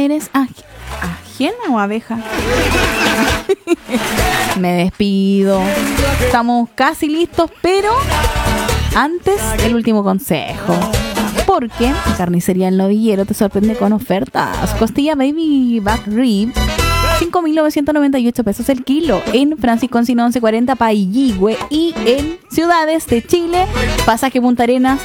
eres ajena o abeja. Me despido. Estamos casi listos, pero antes el último consejo. Porque Carnicería El Novillero te sorprende con ofertas. Costilla Baby Back Rib, 5.998 pesos el kilo. En Francisco Encina 1140 Pailligüe. Y en Ciudades de Chile, pasaje Punta Arenas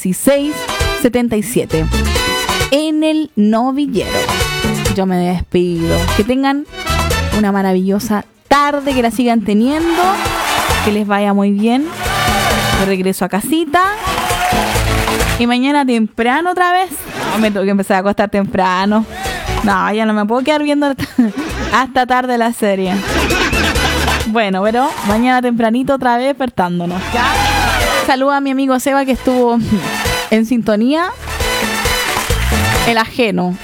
1677. En El Novillero. Yo me despido. Que tengan una maravillosa tarde, que la sigan teniendo, que les vaya muy bien. De regreso a casita. Y mañana temprano otra vez. No, me tengo que empezar a acostar temprano. No, ya no me puedo quedar viendo hasta tarde la serie. Bueno, pero mañana tempranito otra vez despertándonos. Saluda a mi amigo Seba, que estuvo en sintonía. El ajeno.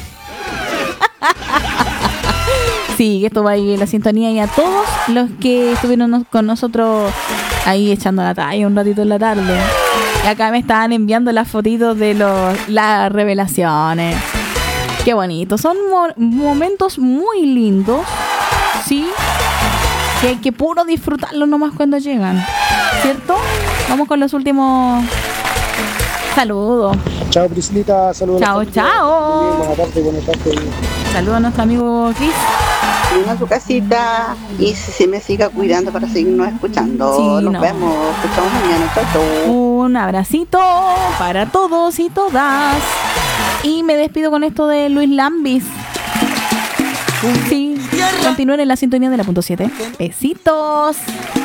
Sí, que estuvo ahí en la sintonía, y a todos los que estuvieron con nosotros ahí echando la talla un ratito en la tarde. Y acá me estaban enviando las fotitos de las revelaciones. Qué bonito. Son momentos muy lindos, sí, que hay que puro disfrutarlos nomás cuando llegan, ¿cierto? Vamos con los últimos saludos. Chao, Priscilita. Saludos. Chao, chao. Buenas tardes, buenas tardes. Saludos a nuestro amigo Chris. A su casita y se me siga cuidando para seguirnos escuchando. Sí, nos vemos, escuchamos mañana. Chao, chao. Un abracito para todos y todas. Y me despido con esto de Luis Lambis. Sí, continúen en la sintonía de la .7. Besitos.